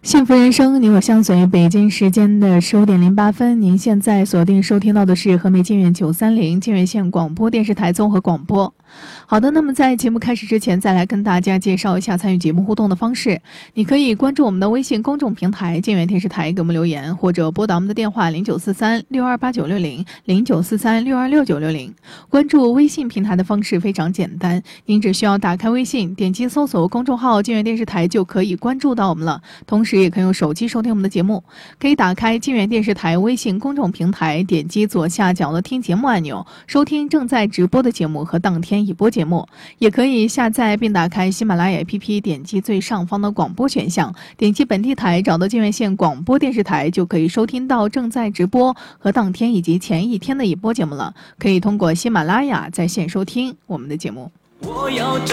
幸福人生，你我相随。北京时间的15:08，您现在锁定收听到的是和美金源930金源县广播电视台综合广播。好的，那么在节目开始之前，再来跟大家介绍一下参与节目互动的方式。你可以关注我们的微信公众平台金源电视台，给我们留言，或者拨打我们的电话0943628960，0943626960。关注微信平台的方式非常简单，您只需要打开微信，点击搜索公众号金源电视台就可以关注到我们了。同时也可以用手机收听我们的节目，可以打开金源电视台微信公众平台，点击左下角的听节目按钮，收听正在直播的节目和当天已播节目。也可以下载并打开喜马拉雅 APP， 点击最上方的广播选项，点击本地台，找到金源县广播电视台，就可以收听到正在直播和当天以及前一天的已播节目了。可以通过喜马拉雅在线收听我们的节目。我要